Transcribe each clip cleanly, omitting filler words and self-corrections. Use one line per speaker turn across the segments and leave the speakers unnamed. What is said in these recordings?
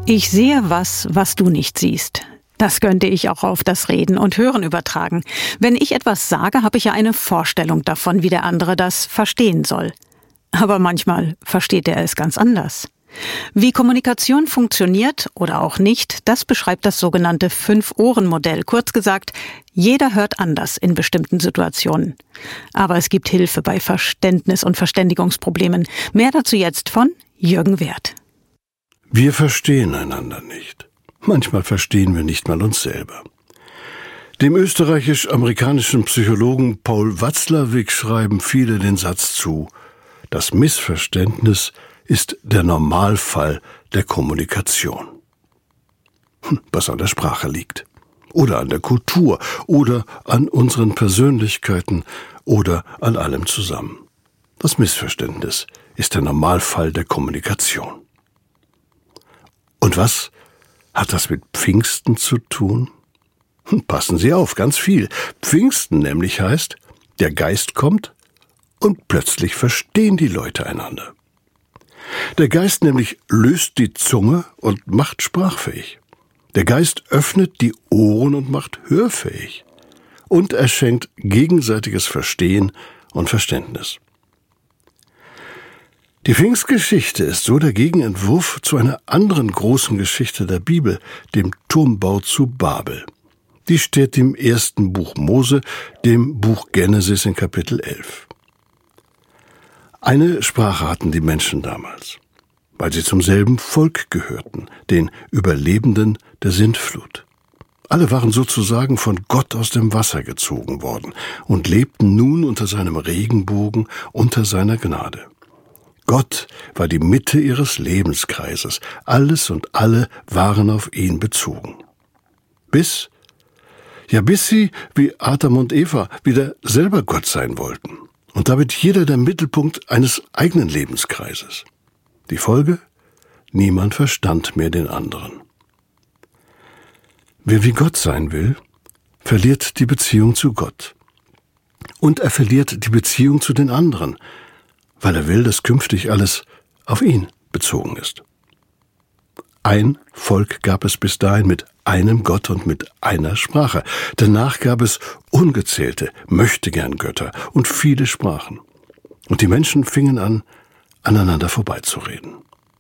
Ich sehe was du nicht siehst. Das könnte ich auch auf das Reden und Hören übertragen. Wenn ich etwas sage, habe ich ja eine Vorstellung davon, wie der andere das verstehen soll. Aber manchmal versteht er es ganz anders. Wie Kommunikation funktioniert oder auch nicht, das beschreibt das sogenannte 5-Ohren-Modell. Kurz gesagt, jeder hört anders in bestimmten Situationen. Aber es gibt Hilfe bei Verständnis- und Verständigungsproblemen. Mehr dazu jetzt von Jürgen Werth.
Wir verstehen einander nicht. Manchmal verstehen wir nicht mal uns selber. Dem österreichisch-amerikanischen Psychologen Paul Watzlawick schreiben viele den Satz zu: Das Missverständnis ist der Normalfall der Kommunikation. Was an der Sprache liegt. Oder an der Kultur. Oder an unseren Persönlichkeiten. Oder an allem zusammen. Das Missverständnis ist der Normalfall der Kommunikation. Und was hat das mit Pfingsten zu tun? Passen Sie auf, ganz viel. Pfingsten nämlich heißt, der Geist kommt und plötzlich verstehen die Leute einander. Der Geist nämlich löst die Zunge und macht sprachfähig. Der Geist öffnet die Ohren und macht hörfähig. Und er schenkt gegenseitiges Verstehen und Verständnis. Die Pfingstgeschichte ist so der Gegenentwurf zu einer anderen großen Geschichte der Bibel, dem Turmbau zu Babel. Die steht im 1. Buch Mose, dem Buch Genesis in Kapitel 11. Eine Sprache hatten die Menschen damals, weil sie zum selben Volk gehörten, den Überlebenden der Sintflut. Alle waren sozusagen von Gott aus dem Wasser gezogen worden und lebten nun unter seinem Regenbogen, unter seiner Gnade. Gott war die Mitte ihres Lebenskreises. Alles und alle waren auf ihn bezogen. Bis sie, wie Adam und Eva, wieder selber Gott sein wollten. Und damit jeder der Mittelpunkt eines eigenen Lebenskreises. Die Folge? Niemand verstand mehr den anderen. Wer wie Gott sein will, verliert die Beziehung zu Gott. Und er verliert die Beziehung zu den anderen, weil er will, dass künftig alles auf ihn bezogen ist. Ein Volk gab es bis dahin mit einem Gott und mit einer Sprache. Danach gab es ungezählte Möchtegern-Götter und viele Sprachen. Und die Menschen fingen an, aneinander vorbeizureden.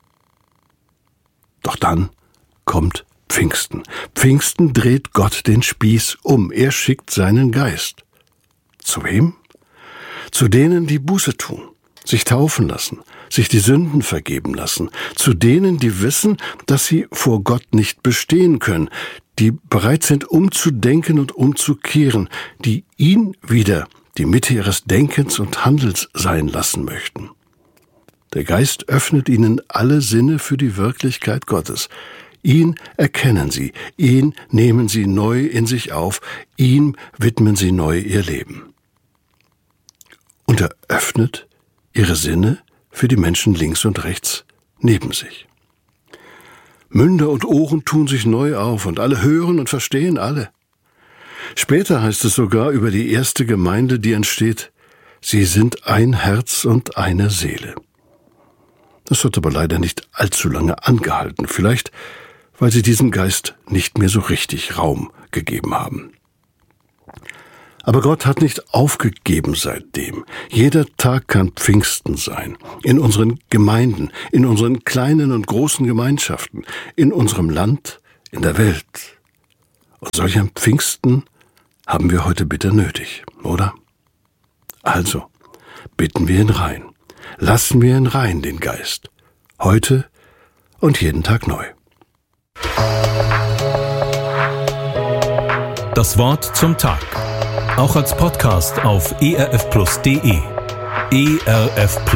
Doch dann kommt Pfingsten. Pfingsten dreht Gott den Spieß um. Er schickt seinen Geist. Zu wem? Zu denen, die Buße tun, sich taufen lassen, sich die Sünden vergeben lassen, zu denen, die wissen, dass sie vor Gott nicht bestehen können, die bereit sind, umzudenken und umzukehren, die ihn wieder die Mitte ihres Denkens und Handelns sein lassen möchten. Der Geist öffnet ihnen alle Sinne für die Wirklichkeit Gottes. Ihn erkennen sie, ihn nehmen sie neu in sich auf, ihm widmen sie neu ihr Leben. Und er öffnet ihre Sinne für die Menschen links und rechts neben sich. Münder und Ohren tun sich neu auf und alle hören und verstehen alle. Später heißt es sogar über die erste Gemeinde, die entsteht: Sie sind ein Herz und eine Seele. Das hat aber leider nicht allzu lange angehalten, vielleicht weil sie diesem Geist nicht mehr so richtig Raum gegeben haben. Aber Gott hat nicht aufgegeben seitdem. Jeder Tag kann Pfingsten sein. In unseren Gemeinden, in unseren kleinen und großen Gemeinschaften, in unserem Land, in der Welt. Und solch ein Pfingsten haben wir heute bitter nötig, oder? Also, bitten wir ihn rein. Lassen wir ihn rein, den Geist. Heute und jeden Tag neu.
Das Wort zum Tag. Auch als Podcast auf erfplus.de. ERF+